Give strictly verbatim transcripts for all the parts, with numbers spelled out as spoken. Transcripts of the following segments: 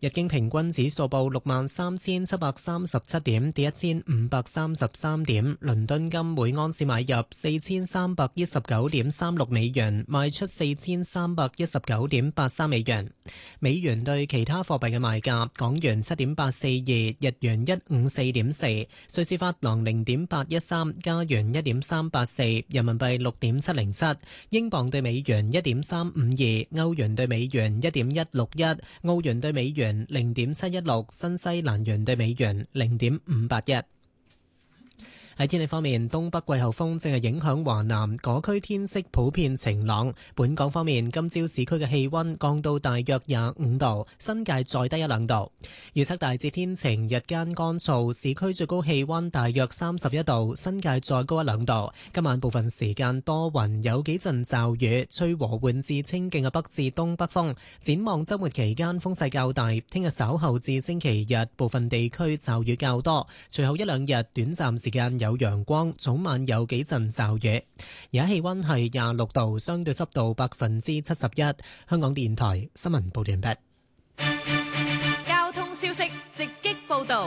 日經平均指數報六萬三千七百三十七點，跌一千五百三十三點。倫敦金每安士買入四千三百一十九點三六美元，賣出四千三百一十九點八三美元。美元對其他貨幣嘅賣價：港元七點八四二，日元一五四點四，瑞士法郎零點八一三，加元一點三八四，人民幣六點七零七，英鎊對美元一點三五二，歐元對美元一點一六一，澳元對美元零點七一六，新西蘭元對美元零點五八一。喺天氣方面，東北季候風正係影響華南，嗰區天色普遍晴朗。本港方面，今朝市區嘅氣溫降到大約廿五度，新界再低一兩度。預測大致天晴，日間乾燥，市區最高氣溫大約三十一度，新界再高一兩度。今晚部分時間多雲，有幾陣驟雨，吹和緩至清勁嘅北至東北風。展望週末期間風勢較大，聽日稍後至星期日部分地區驟雨較多，隨後一兩日短暫時間有陽光，早晚有幾陣驟雨。而家氣溫係廿六度，相對濕度百分之七十一。香港電台新聞報道完畢。 交通消息直擊報道。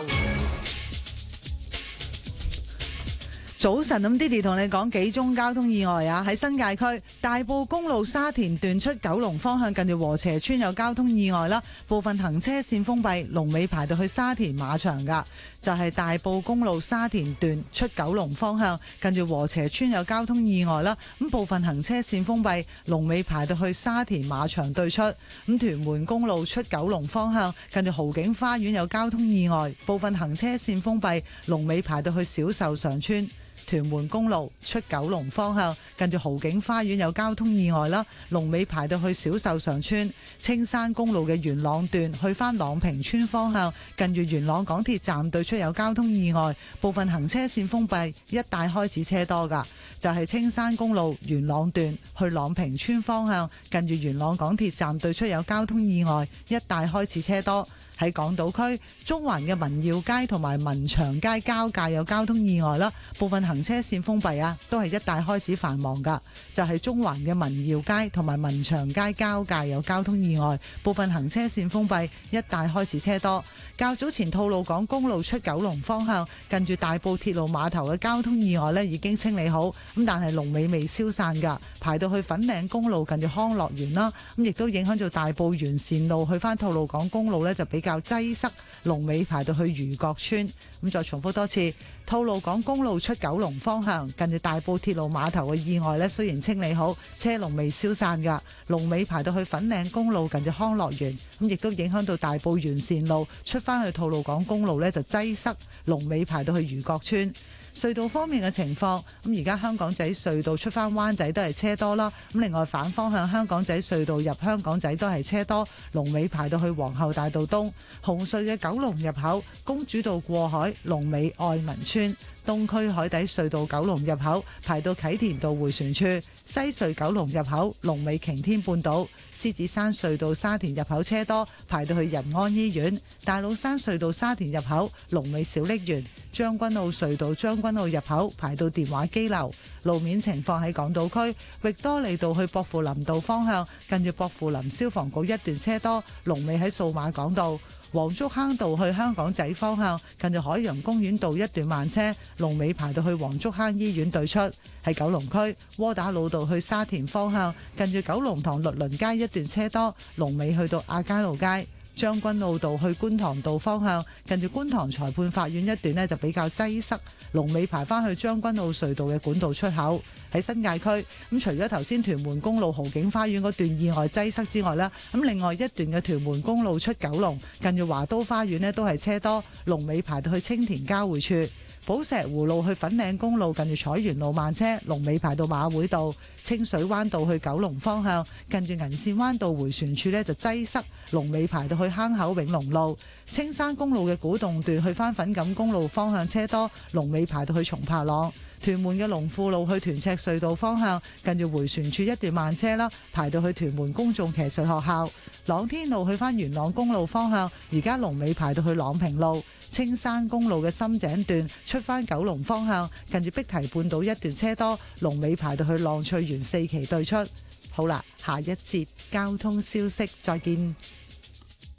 早晨，咁 Didi 同你講幾宗交通意外啊！喺新界區大埔公路沙田段出九龍方向，近住禾輋村有交通意外啦，部分行車線封閉，龍尾排到去沙田馬場噶。就係、是、大埔公路沙田段出九龍方向，近住禾輋村有交通意外啦，咁部分行車線封閉，龍尾排到去沙田馬場對出。咁屯門公路出九龍方向，近住豪景花園有交通意外，部分行車線封閉，龍尾排到去小壽常村。屯門公路出九龍方向，近住豪景花園有交通意外啦，龍尾排到去小壽常村。青山公路嘅元朗段去返朗屏村方向，近住元朗港鐵站對出有交通意外，部分行車線封閉，一帶開始車多噶。就係、是、青山公路元朗段去朗屏村方向，近住元朗港鐵站對出有交通意外，一帶開始車多。喺港島區中環嘅民耀街同埋民祥街交界有交通意外啦，部分行車線封閉啊，都係一帶開始繁忙噶。就係、是、中環嘅民耀街同埋民祥街交界有交通意外，部分行車線封閉，一帶開始車多。較早前吐露港公路出九龍方向，近住大埔鐵路碼頭嘅交通意外呢已經清理好，咁但係龍尾未消散噶，排到去粉嶺公路近住康樂園啦，咁亦都影響到大埔沿線路去返吐露港公路呢就比較擠塞，龍尾排到去漁角村。咁再重複多次，吐露港公路出九龍方向，近住大埔鐵路碼頭嘅意外呢雖然清理好，車龍未消散噶，龍尾排到去粉嶺公路近住康樂園，咁亦都影響到大埔沿線路出翻去吐露港公路呢就擠塞，龍尾排到去漁角村。隧道方面嘅情況，咁而家香港仔隧道出翻灣仔都係車多啦，咁另外反方向香港仔隧道入香港仔都係車多，龍尾排到去皇后大道東。紅隧嘅九龍入口公主道過海，龍尾愛民村。東區海底隧道九龍入口排到啟田道迴旋處，西隧九龍入口龍尾擎天半島。獅子山隧道沙田入口車多，排到去仁安醫院。大老山隧道沙田入口龍尾小瀝源。將軍澳隧道將軍澳入口排到電話機樓。路面情況喺港島區域多利道去薄扶林道方向，近住薄扶林消防局一段車多，龍尾喺數碼港道。黃竹坑道去香港仔方向，近住海洋公園道一段慢車，龍尾排到去黃竹坑醫院對出。喺九龍區窩打老道去沙田方向，近住九龍塘律倫街一段車多，龍尾去到亞皆老街。將軍澳道去觀塘道方向，近住觀塘裁判法院一段呢就比較擠塞，龍尾排返去將軍澳隧道嘅管道出口。喺新界區咁，除咗頭先屯門公路豪景花園嗰段意外擠塞之外啦，咁另外一段嘅屯門公路出九龍，近住華都花園呢都係車多，龍尾排到去青田交匯處。寶石湖路去粉嶺公路，近住彩園路慢車，龍尾排到馬會道。清水灣道去九龍方向，近住銀線灣道迴旋處呢就擠塞，龍尾排到去坑口永隆路。青山公路嘅古洞段去返粉錦公路方向車多，龍尾排到去松柏塱。屯門嘅龍富路去屯赤隧道方向，近住迴旋處一段慢車啦，排到去屯門公眾騎術學校。朗天路去返元朗公路方向，而家龍尾排到去朗平路。青山公路嘅深井段出返九龍方向，近住碧堤半島一段車多，龍尾排到去浪翠園四期對出。好啦，下一節交通消息再見。